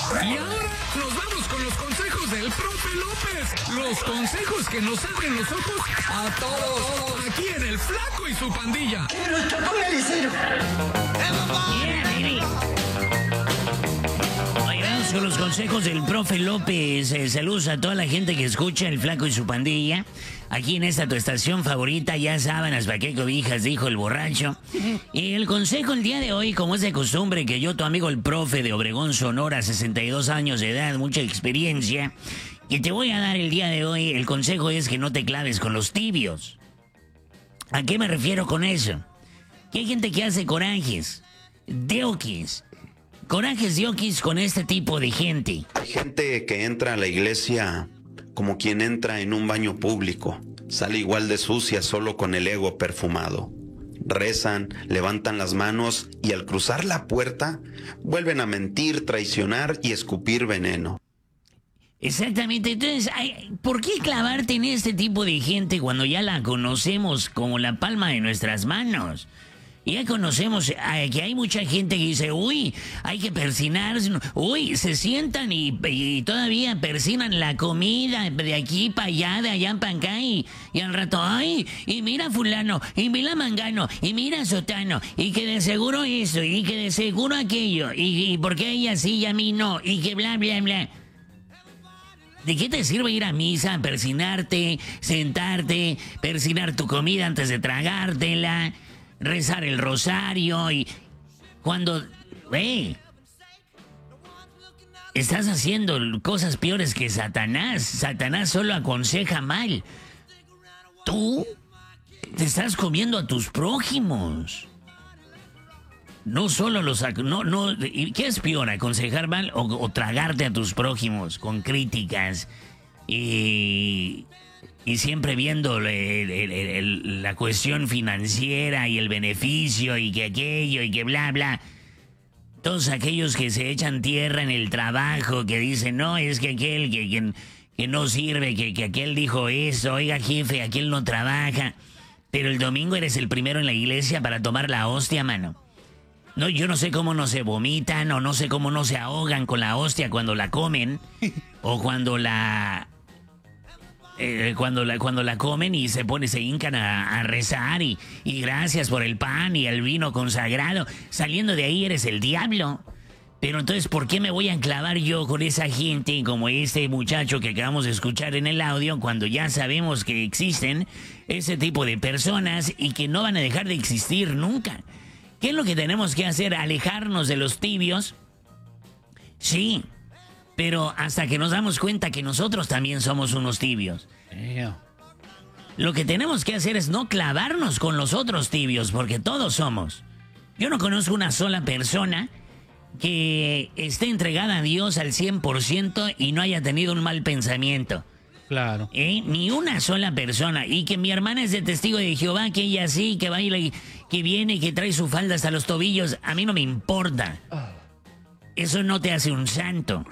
Y ahora nos vamos con los consejos del profe López. Los consejos que nos abren los ojos a todos. Aquí en El Flaco y su Pandilla. Con los consejos del profe López. Saludos a toda la gente que escucha El Flaco y su Pandilla. Aquí en esta tu estación favorita, ya sábanas, pa' qué cobijas, dijo el borracho. Y el consejo el día de hoy, como es de costumbre, que yo, tu amigo el profe de Obregón, Sonora, 62 años de edad, mucha experiencia, que te voy a dar el día de hoy, el consejo es que no te claves con los tibios. ¿A qué me refiero con eso? Que hay gente que hace corajes, corajes de oquis con este tipo de gente. Hay gente que entra a la iglesia como quien entra en un baño público. Sale igual de sucia, solo con el ego perfumado. Rezan, levantan las manos y al cruzar la puerta vuelven a mentir, traicionar y escupir veneno. Exactamente, entonces, ¿por qué clavarte en este tipo de gente cuando ya la conocemos como la palma de nuestras manos? Ya conocemos que hay mucha gente que dice, uy, hay que persinarse, uy, se sientan y todavía persinan la comida de aquí para allá, de allá para acá, y al rato, ay, y mira fulano, y mira mangano, y mira sotano, y que de seguro eso, y que de seguro aquello, y por qué ella sí y a mí no, y que bla, bla, bla. ¿De qué te sirve ir a misa, persinarte, sentarte, persinar tu comida antes de tragártela? Rezar el rosario y cuando, estás haciendo cosas peores que Satanás. Satanás solo aconseja mal. Tú te estás comiendo a tus prójimos. No solo ¿qué es peor, aconsejar mal o tragarte a tus prójimos con críticas y siempre viendo la cuestión financiera y el beneficio y que aquello y que bla, bla? Todos aquellos que se echan tierra en el trabajo, que dicen, no, es que aquel que no sirve, que aquel dijo eso, oiga jefe, aquel no trabaja. Pero el domingo eres el primero en la iglesia para tomar la hostia, mano. No, yo no sé cómo no se vomitan o no sé cómo no se ahogan con la hostia cuando la comen o cuando la comen y se hincan a rezar y gracias por el pan y el vino consagrado. Saliendo de ahí eres el diablo. Pero entonces, ¿por qué me voy a enclavar yo con esa gente como este muchacho que acabamos de escuchar en el audio cuando ya sabemos que existen ese tipo de personas y que no van a dejar de existir nunca? ¿Qué es lo que tenemos que hacer? ¿Alejarnos de los tibios? Sí. Pero hasta que nos damos cuenta que nosotros también somos unos tibios. Lo que tenemos que hacer es no clavarnos con los otros tibios, porque todos somos. Yo no conozco una sola persona que esté entregada a Dios al 100% y no haya tenido un mal pensamiento. Claro. Ni una sola persona. Y que mi hermana es de testigo de Jehová, que ella sí, que baila, que viene y que trae su falda hasta los tobillos. A mí no me importa. Eso no te hace un santo.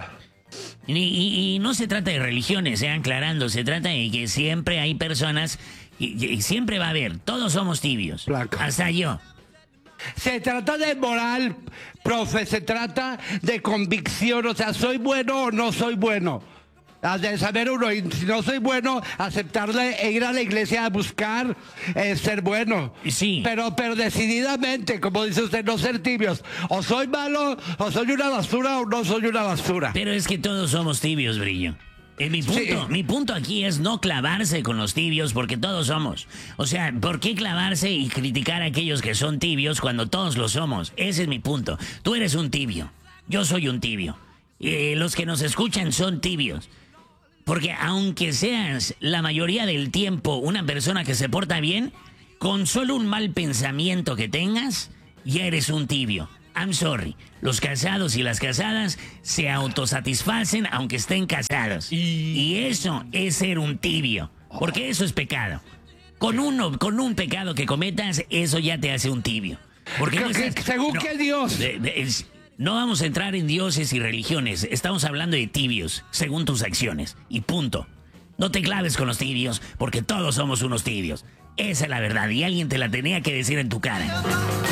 Y no se trata de religiones, aclarando, se trata de que siempre hay personas, y siempre va a haber, todos somos tibios, Blanca. Hasta yo. Se trata de moral, profe, se trata de convicción, o sea, ¿soy bueno o no soy bueno? Has de saber uno, y si no soy bueno, aceptarle e ir a la iglesia a buscar ser bueno. Sí. Pero decididamente, como dice usted, no ser tibios. O soy malo, o soy una basura, o no soy una basura. Pero es que todos somos tibios, Brillo. Sí. Mi punto aquí es no clavarse con los tibios, porque todos somos. O sea, ¿por qué clavarse y criticar a aquellos que son tibios cuando todos lo somos? Ese es mi punto. Tú eres un tibio. Yo soy un tibio. Los que nos escuchan son tibios. Porque aunque seas la mayoría del tiempo una persona que se porta bien, con solo un mal pensamiento que tengas, ya eres un tibio. I'm sorry. Los casados y las casadas se autosatisfacen aunque estén casados. Y eso es ser un tibio. Porque eso es pecado. Con un pecado que cometas, eso ya te hace un tibio. Porque ¿Según qué Dios? No vamos a entrar en dioses y religiones. Estamos hablando de tibios, según tus acciones. Y punto. No te claves con los tibios, porque todos somos unos tibios. Esa es la verdad, y alguien te la tenía que decir en tu cara.